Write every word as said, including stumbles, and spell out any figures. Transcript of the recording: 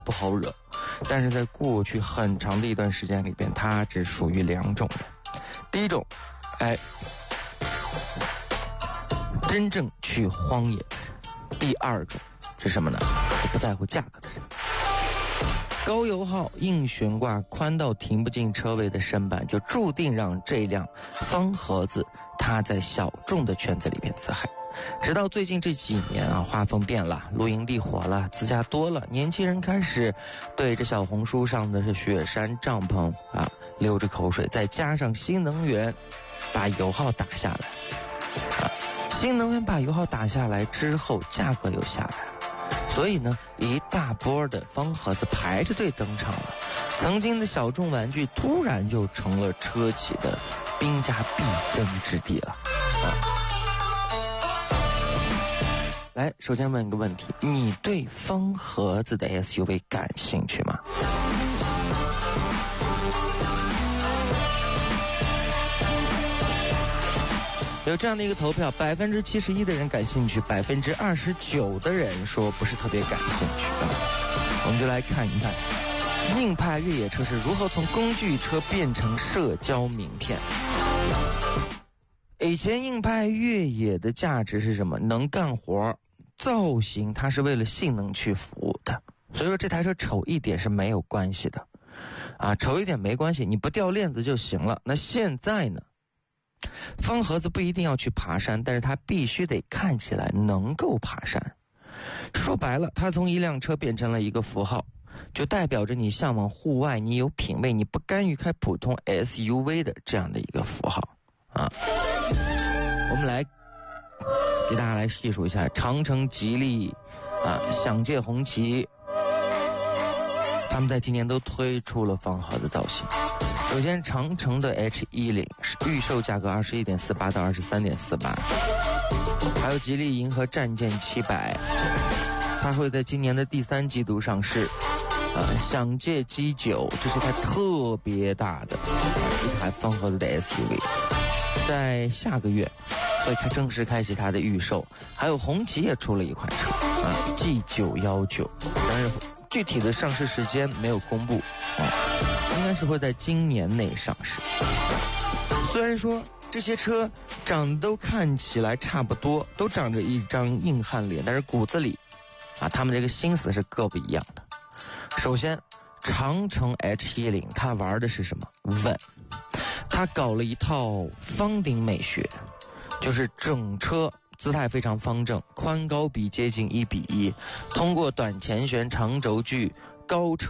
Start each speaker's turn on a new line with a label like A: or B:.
A: 不好惹，但是在过去很长的一段时间里边，它只属于两种人。第一种，哎，真正去荒野的人；第二种是什么呢？不在乎价格的人。高油耗、硬悬挂、宽到停不进车位的身板，就注定让这辆方盒子它在小众的圈子里边自嗨。直到最近这几年啊，画风变了，露营地火了，自驾多了，年轻人开始对着小红书上的是雪山帐篷啊流着口水，再加上新能源把油耗打下来啊，新能源把油耗打下来之后，价格又下来了，所以呢，一大波的方盒子排着队登场了，曾经的小众玩具突然就成了车企的兵家必争之地了啊。来，首先问一个问题，你对方盒子的 S U V 感兴趣吗？有这样的一个投票，百分之七十一的人感兴趣，百分之二十九的人说不是特别感兴趣的。我们就来看一看，硬派越野车是如何从工具车变成社交名片。以前硬派越野的价值是什么？能干活，造型它是为了性能去服务的，所以说这台车丑一点是没有关系的啊，丑一点没关系，你不掉链子就行了。那现在呢，方盒子不一定要去爬山，但是它必须得看起来能够爬山。说白了，它从一辆车变成了一个符号，就代表着你向往户外，你有品位，你不甘于开普通 S U V 的这样的一个符号啊。我们来给大家来细数一下，长城、吉利啊、享界、红旗，他们在今年都推出了方盒子造型。首先，长城的 H 一十 预售价格 二十一点四八 到 二十三点四八， 还有吉利银河战舰七百，它会在今年的第三季度上市。呃，享界 G 九，这是台特别大的、呃、一台方盒子的 S U V， 在下个月会开正式开启它的预售。还有红旗也出了一款车啊 G 九一九，但是具体的上市时间没有公布啊，应该是会在今年内上市。虽然说这些车长得都看起来差不多，都长着一张硬汉脸，但是骨子里啊，他们这个心思是各不一样的。首先，长城 H 一十 它玩的是什么？稳。它搞了一套方顶美学，就是整车姿态非常方正，宽高比接近一比一，通过短前悬、长轴距、高车